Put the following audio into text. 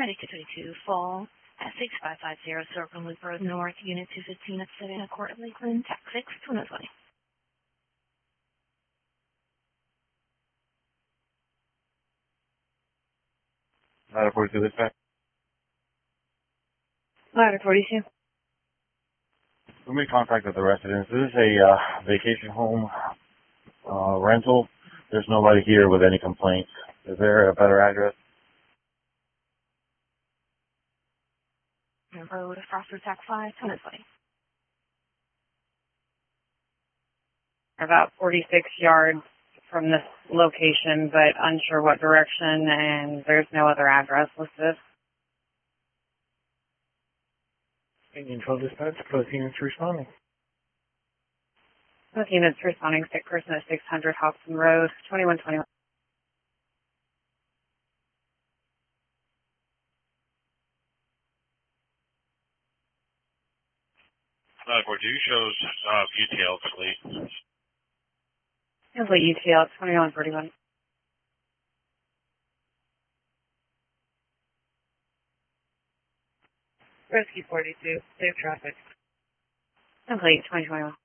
Medic 22 Fall at 6550 Circle Loop Road North, Unit 215 at Savannah Court, Lakeland, Tax 6, 2020. Ladder 42 dispatch. Ladder 42. We made contact with the residents. This is a vacation home rental. There's nobody here with any complaints. Is there a better address? Road, Frostwood, Tax 5, 2020. About 46 yards from this location, but unsure what direction, and there's no other address listed. Union 12 dispatch, both units responding. Both units responding, sick person at 600 Hobson Road, 2121. Ladder 42 shows UTL complete. Complete UTL, 2131. Rescue 42, safe traffic. Complete, 2021.